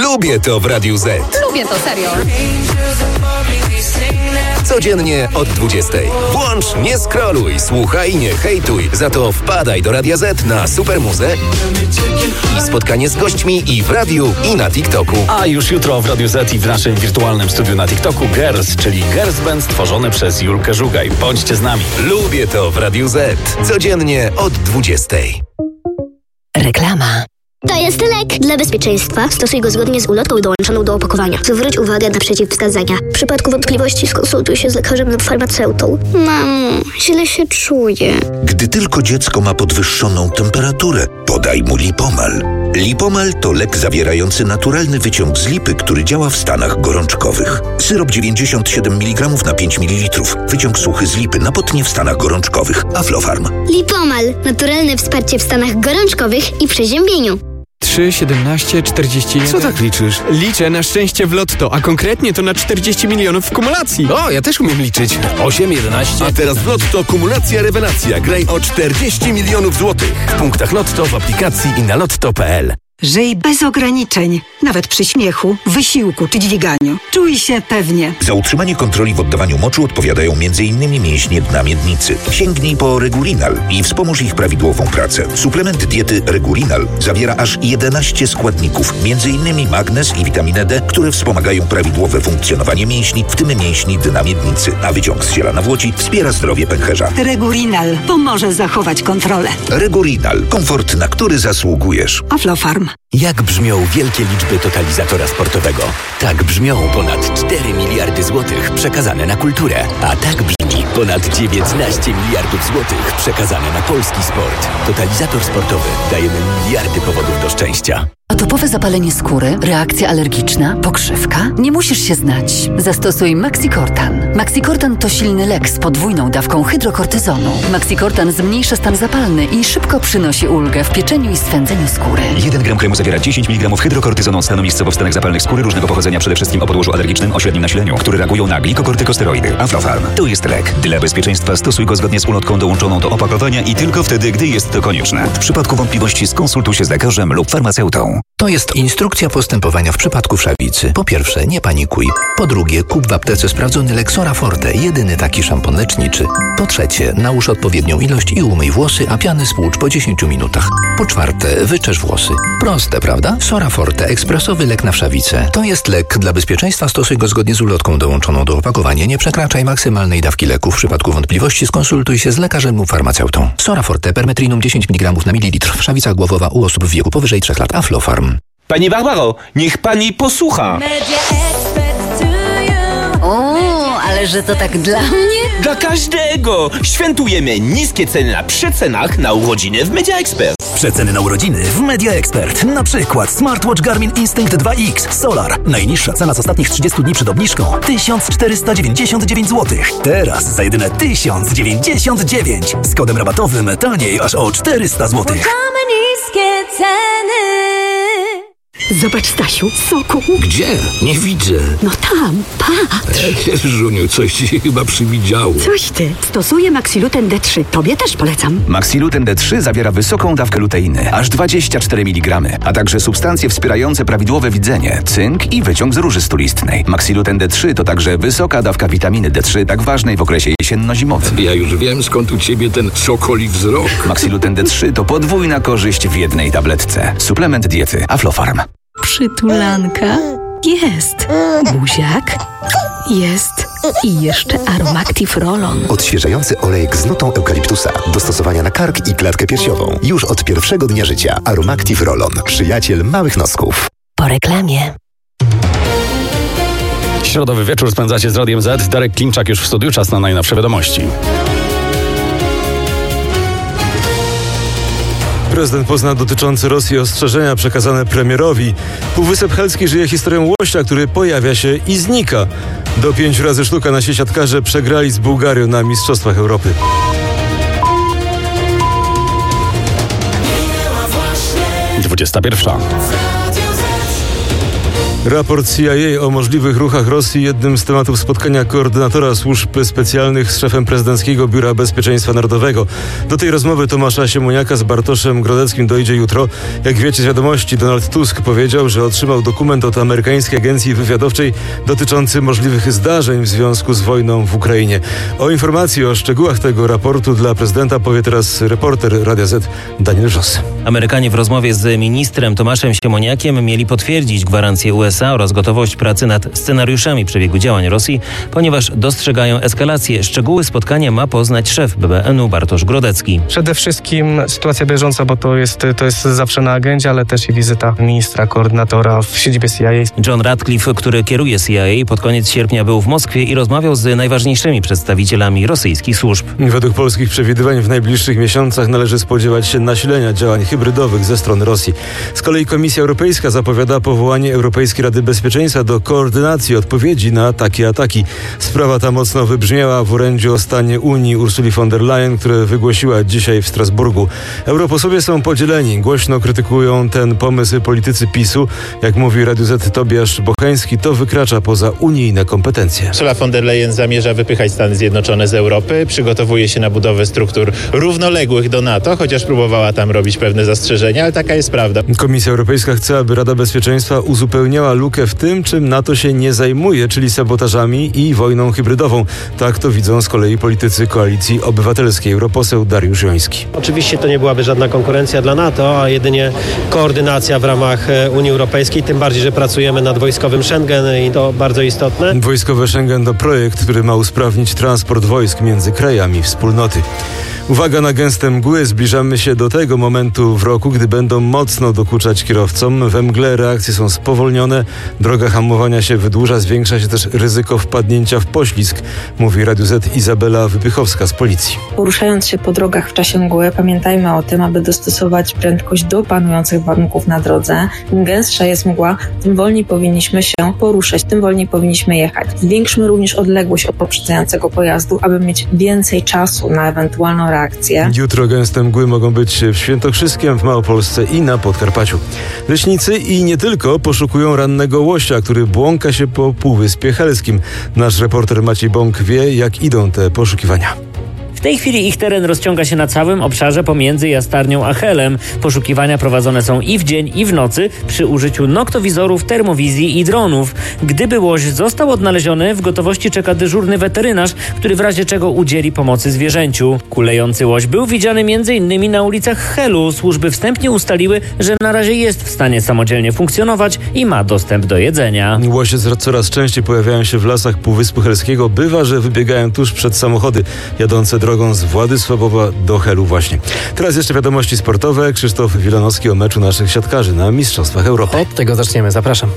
Lubię to w Radiu Z. Lubię to, serio. Codziennie od 20. Włącz, nie scrolluj, słuchaj, nie hejtuj. Za to wpadaj do Radia Z na Supermuzę i spotkanie z gośćmi i w radiu, i na TikToku. A już jutro w Radiu Z i w naszym wirtualnym studiu na TikToku Girls, czyli Girls Band stworzony przez Julkę Żugaj. Bądźcie z nami. Lubię to w Radiu Z. Codziennie od 20. Reklama. To jest lek. Dla bezpieczeństwa stosuj go zgodnie z ulotką dołączoną do opakowania. Zwróć uwagę na przeciwwskazania. W przypadku wątpliwości skonsultuj się z lekarzem lub farmaceutą. Mamo, źle się czuję. Gdy tylko dziecko ma podwyższoną temperaturę, podaj mu Lipomal. Lipomal to lek zawierający naturalny wyciąg z lipy, który działa w stanach gorączkowych. Syrop 97 mg na 5 ml. Wyciąg suchy z lipy na potnie w stanach gorączkowych. Aflofarm. Lipomal. Naturalne wsparcie w stanach gorączkowych i przeziębieniu. 3, 17, 41... Co tak liczysz? Liczę na szczęście w lotto, a konkretnie to na 40 milionów w kumulacji. O, ja też umiem liczyć. 8, 11... A teraz w Lotto kumulacja rewelacja. Graj o 40 milionów złotych. W punktach Lotto, w aplikacji i na lotto.pl. Żyj bez ograniczeń, nawet przy śmiechu, wysiłku czy dźwiganiu. Czuj się pewnie. Za utrzymanie kontroli w oddawaniu moczu odpowiadają m.in. mięśnie dna miednicy. Sięgnij po Regulinal i wspomóż ich prawidłową pracę. Suplement diety Regulinal zawiera aż 11 składników, m.in. magnez i witaminę D, które wspomagają prawidłowe funkcjonowanie mięśni, w tym mięśni dna miednicy. A wyciąg z ziela nawłoci wspiera zdrowie pęcherza. Regulinal pomoże zachować kontrolę. Regulinal. Komfort, na który zasługujesz. Aflofarm. Jak brzmią wielkie liczby totalizatora sportowego? Tak brzmią ponad 4 miliardy złotych przekazane na kulturę. A tak brzmi ponad 19 miliardów złotych przekazane na polski sport. Totalizator sportowy. Dajemy miliardy powodów do szczęścia. Atopowe zapalenie skóry, reakcja alergiczna, pokrzywka? Nie musisz się znać. Zastosuj Maxicortan. Maxicortan to silny lek z podwójną dawką hydrokortyzonu. Maxicortan zmniejsza stan zapalny i szybko przynosi ulgę w pieczeniu i swędzeniu skóry. 1 gram kremu zawiera 10 mg hydrokortyzonu stanu miejscowo w stanach zapalnych skóry różnego pochodzenia, przede wszystkim o podłożu alergicznym o średnim nasileniu, które reagują na glikokortykosteroidy. Aflofarm. To jest lek. Dla bezpieczeństwa stosuj go zgodnie z ulotką dołączoną do opakowania i tylko wtedy, gdy jest to konieczne. W przypadku wątpliwości skonsultuj się z lekarzem lub farmaceutą. To jest instrukcja postępowania w przypadku wszawicy. Po pierwsze, nie panikuj. Po drugie, kup w aptece sprawdzony lek Sora Forte, jedyny taki szampon leczniczy. Po trzecie, nałóż odpowiednią ilość i umyj włosy, a piany spłucz po 10 minutach. Po czwarte, wyczesz włosy. Proste, prawda? Sora Forte, ekspresowy lek na wszawicę. To jest lek. Dla bezpieczeństwa stosuj go zgodnie z ulotką dołączoną do opakowania. Nie przekraczaj maksymalnej dawki leku. W przypadku wątpliwości skonsultuj się z lekarzem lub farmaceutą. Sora Forte, permetrinum 10 mg na mililitr. Wszawica głowowa u osób w wieku powyżej 3 lat. Aflofarm. Pani Barbaro, niech pani posłucha. O, ale że to tak dla mnie? Dla każdego. Świętujemy niskie ceny na przecenach na urodziny w Media Expert. Przeceny na urodziny w Media Expert. Na przykład smartwatch Garmin Instinct 2X Solar. Najniższa cena z ostatnich 30 dni przed obniżką 1499 zł. Teraz za jedyne 1099. Z kodem rabatowym taniej aż o 400 zł. Damy niskie ceny. Zobacz, Stasiu, soku. Gdzie? Nie widzę. No tam, patrz. Żuniu, coś ci chyba przywidziało. Coś ty. Stosuję Maxiluten D3. Tobie też polecam. Maxiluten D3 zawiera wysoką dawkę luteiny, aż 24 mg, a także substancje wspierające prawidłowe widzenie, cynk i wyciąg z róży stulistnej. Maxiluten D3 to także wysoka dawka witaminy D3, tak ważnej w okresie jesienno-zimowym. Ja już wiem, skąd u ciebie ten sokoli wzrok. Maxiluten D3 to podwójna korzyść w jednej tabletce. Suplement diety Aflofarm. Przytulanka? Jest. Buziak? Jest. I jeszcze Aromactive Roll-On. Odświeżający olejek z nutą eukaliptusa. Do stosowania na kark i klatkę piersiową. Już od pierwszego dnia życia. Aromactive Roll-On. Przyjaciel małych nosków. Po reklamie. Środowy wieczór spędzacie z Radiem Z. Darek Klimczak już w studiu. Czas na najnowsze wiadomości. Prezydent pozna dotyczące Rosji ostrzeżenia przekazane premierowi. Półwysep Helski żyje historią łościa, który pojawia się i znika. Do 5 razy sztuka nasi siatkarze przegrali z Bułgarią na Mistrzostwach Europy. Dwudziesta pierwsza. Raport CIA o możliwych ruchach Rosji jednym z tematów spotkania koordynatora służb specjalnych z szefem prezydenckiego Biura Bezpieczeństwa Narodowego. Do tej rozmowy Tomasza Siemoniaka z Bartoszem Grodeckim dojdzie jutro. Jak wiecie z wiadomości, Donald Tusk powiedział, że otrzymał dokument od amerykańskiej agencji wywiadowczej dotyczący możliwych zdarzeń w związku z wojną w Ukrainie. O informacji o szczegółach tego raportu dla prezydenta powie teraz reporter Radia Z Daniel Wrzos. Amerykanie w rozmowie z ministrem Tomaszem Siemoniakiem mieli potwierdzić gwarancję USA oraz gotowość pracy nad scenariuszami przebiegu działań Rosji, ponieważ dostrzegają eskalację. Szczegóły spotkania ma poznać szef BBN-u Bartosz Grodecki. Przede wszystkim sytuacja bieżąca, bo to jest zawsze na agendzie, ale też i wizyta ministra koordynatora w siedzibie CIA. John Ratcliffe, który kieruje CIA, pod koniec sierpnia był w Moskwie i rozmawiał z najważniejszymi przedstawicielami rosyjskich służb. Według polskich przewidywań w najbliższych miesiącach należy spodziewać się nasilenia działań hybrydowych ze strony Rosji. Z kolei Komisja Europejska zapowiada powołanie Europejskiej Rady Bezpieczeństwa do koordynacji odpowiedzi na takie ataki. Sprawa ta mocno wybrzmiała w orędziu o stanie Unii Ursuli von der Leyen, które wygłosiła dzisiaj w Strasburgu. Europosłowie są podzieleni. Głośno krytykują ten pomysł politycy PiS-u. Jak mówi Radiu Z Tobiasz Bocheński, to wykracza poza unijne kompetencje. Ursula von der Leyen zamierza wypychać Stany Zjednoczone z Europy, przygotowuje się na budowę struktur równoległych do NATO, chociaż próbowała tam robić pewne zastrzeżenia, ale taka jest prawda. Komisja Europejska chce, aby Rada Bezpieczeństwa uzupełniała lukę w tym, czym NATO się nie zajmuje, czyli sabotażami i wojną hybrydową. Tak to widzą z kolei politycy Koalicji Obywatelskiej. Europoseł Dariusz Joński. Oczywiście to nie byłaby żadna konkurencja dla NATO, a jedynie koordynacja w ramach Unii Europejskiej, tym bardziej, że pracujemy nad wojskowym Schengen i to bardzo istotne. Wojskowe Schengen to projekt, który ma usprawnić transport wojsk między krajami wspólnoty. Uwaga na gęste mgły, zbliżamy się do tego momentu w roku, gdy będą mocno dokuczać kierowcom. We mgle reakcje są spowolnione, droga hamowania się wydłuża, zwiększa się też ryzyko wpadnięcia w poślizg, mówi Radiu Z Izabela Wypychowska z policji. Poruszając się po drogach w czasie mgły, pamiętajmy o tym, aby dostosować prędkość do panujących warunków na drodze. Im gęstsza jest mgła, tym wolniej powinniśmy się poruszać, tym wolniej powinniśmy jechać. Zwiększmy również odległość od poprzedzającego pojazdu, aby mieć więcej czasu na ewentualną reakcję. Jutro gęste mgły mogą być w Świętokrzyskiem, w Małopolsce i na Podkarpaciu. Leśnicy i nie tylko poszukują rannego łosia, który błąka się po Półwyspie Helskim. Nasz reporter Maciej Bąk wie, jak idą te poszukiwania. W tej chwili ich teren rozciąga się na całym obszarze pomiędzy Jastarnią a Helem. Poszukiwania prowadzone są i w dzień, i w nocy przy użyciu noktowizorów, termowizji i dronów. Gdyby łoś został odnaleziony, w gotowości czeka dyżurny weterynarz, który w razie czego udzieli pomocy zwierzęciu. Kulejący łoś był widziany m.in. na ulicach Helu. Służby wstępnie ustaliły, że na razie jest w stanie samodzielnie funkcjonować i ma dostęp do jedzenia. Łosie coraz częściej pojawiają się w lasach Półwyspu Helskiego. Bywa, że wybiegają tuż przed samochody jadące drogą z Władysławowa do Helu właśnie. Teraz jeszcze wiadomości sportowe. Krzysztof Wilanowski o meczu naszych siatkarzy na Mistrzostwach Europy. Od tego zaczniemy. Zapraszam.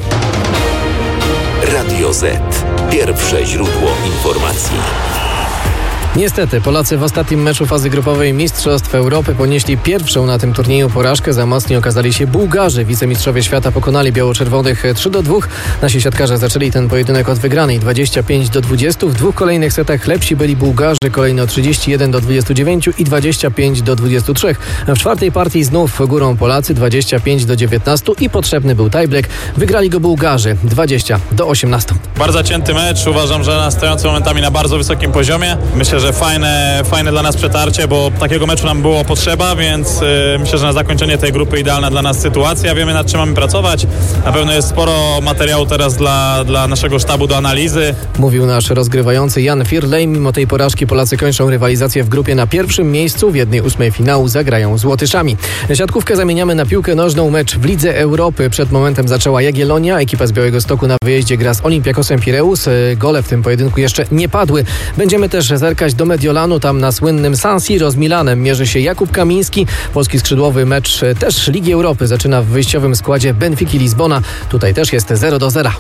Radio Z. Pierwsze źródło informacji. Niestety, Polacy w ostatnim meczu fazy grupowej Mistrzostw Europy ponieśli pierwszą na tym turnieju porażkę. Za mocni okazali się Bułgarzy. Wicemistrzowie świata pokonali biało-czerwonych 3-2. Nasi siatkarze zaczęli ten pojedynek od wygranej 25-20. W dwóch kolejnych setach lepsi byli Bułgarzy, kolejno 31-29 i 25-23. W czwartej partii znów górą Polacy 25-19 i potrzebny był tiebreak. Wygrali go Bułgarzy 20-18. Bardzo cięty mecz. Uważam, że stojący momentami na bardzo wysokim poziomie. Myślę, że fajne dla nas przetarcie, bo takiego meczu nam było potrzeba, więc myślę, że na zakończenie tej grupy idealna dla nas sytuacja. Wiemy, nad czym mamy pracować. Na pewno jest sporo materiału teraz dla naszego sztabu do analizy. Mówił nasz rozgrywający Jan Firlej. Mimo tej porażki Polacy kończą rywalizację w grupie na pierwszym miejscu. W 1/8 finału zagrają z Łotyszami. Siatkówkę zamieniamy na piłkę nożną. Mecz w Lidze Europy. Przed momentem zaczęła Jagiellonia. Ekipa z Białegostoku na wyjeździe gra z Olympiakosem Pireus. Gole w tym pojedynku jeszcze nie padły. Będziemy też zerkać do Mediolanu. Tam na słynnym San Siro z Milanem mierzy się Jakub Kamiński. Polski skrzydłowy mecz też Ligi Europy zaczyna w wyjściowym składzie Benfiki Lizbona. Tutaj też jest 0-0.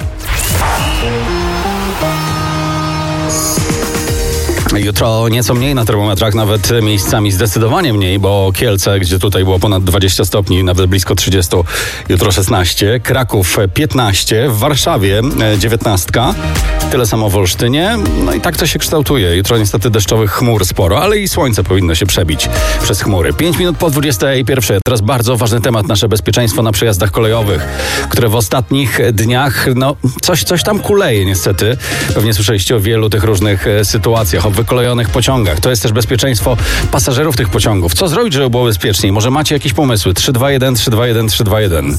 Jutro nieco mniej na termometrach, nawet miejscami zdecydowanie mniej, bo Kielce, gdzie tutaj było ponad 20 stopni, nawet blisko 30, jutro 16, Kraków 15, w Warszawie 19, tyle samo w Olsztynie. No i tak to się kształtuje. Jutro niestety deszczowych chmur sporo, ale i słońce powinno się przebić przez chmury. 5 minut po 21. Teraz bardzo ważny temat, nasze bezpieczeństwo na przejazdach kolejowych, które w ostatnich dniach, coś tam kuleje niestety. Pewnie słyszeliście o wielu tych różnych sytuacjach, o wykolejonych pociągach. To jest też bezpieczeństwo pasażerów tych pociągów. Co zrobić, żeby było bezpieczniej? Może macie jakieś pomysły? 321 321 321.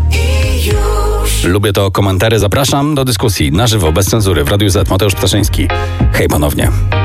Lubię to komentary. Zapraszam do dyskusji na żywo, bez cenzury w Radiu Z. Mateusz Ptaszyński. Hej ponownie.